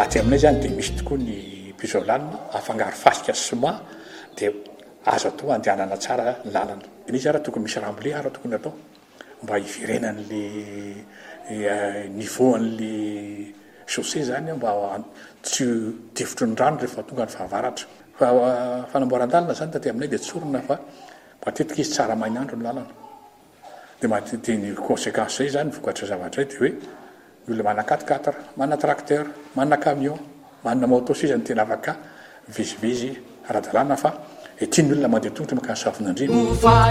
aty aminay zany dia misy tokoa ny pisolanina afangaro fasika soma dia azo atao andehanana tsara ny lalana. Izy ara tokony misy rambole ara tokony atao mba hiverenan'le niveau an'le chaussée zany mba tsy tifitry ny rano rehefa tonga ny fahavaratra. Fa fanamboaran-dalana zany taty aminay dia tsorona fa matetika izy tsara mainandro ny lalana. Dia matetiky ny conséquence zay zany vokatra zavatra dia hoe ny olona mana 4x4, mana tracteur, mana camion, mana moto sisa ny tena afaka vizivizy ara-dalàna fa tiany olona mandeha tongotra makany safin'Andriana.